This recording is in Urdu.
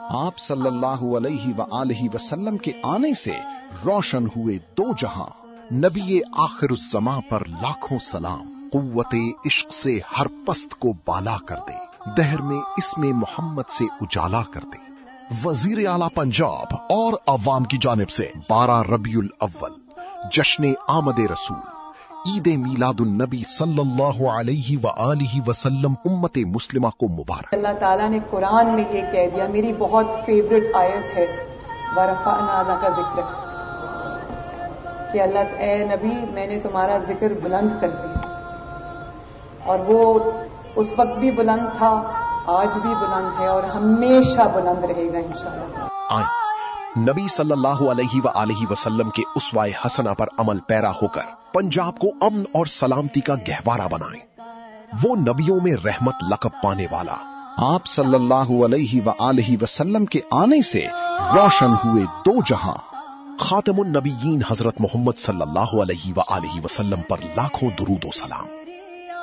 آپ صلی اللہ علیہ وآلہ وسلم کے آنے سے روشن ہوئے دو جہاں، نبی آخر الزماں پر لاکھوں سلام، قوت عشق سے ہر پست کو بالا کر دے، دہر میں اسم محمد سے اجالا کر دے۔ وزیر اعلیٰ پنجاب اور عوام کی جانب سے 12 ربیع الاول جشن آمد رسول، عید میلاد النبی صلی اللہ علیہ وآلہ وسلم امت مسلمہ کو مبارک۔ اللہ تعالیٰ نے قرآن میں یہ کہہ دیا، میری بہت فیوریٹ آیت ہے وَرَفَعْنَا لَكَ ذِکْرَكَ، کہ اللہ اے نبی میں نے تمہارا ذکر بلند کر دیا، اور وہ اس وقت بھی بلند تھا، آج بھی بلند ہے اور ہمیشہ بلند رہے گا انشاءاللہ۔ نبی صلی اللہ علیہ وآلہ وسلم کے اسوہ حسنہ پر عمل پیرا ہو کر پنجاب کو امن اور سلامتی کا گہوارہ بنائیں۔ وہ نبیوں میں رحمت لقب پانے والا آپ صلی اللہ علیہ وآلہ وسلم کے آنے سے روشن ہوئے دو جہاں، خاتم النبیین حضرت محمد صلی اللہ علیہ وآلہ وسلم پر لاکھوں درود و سلام۔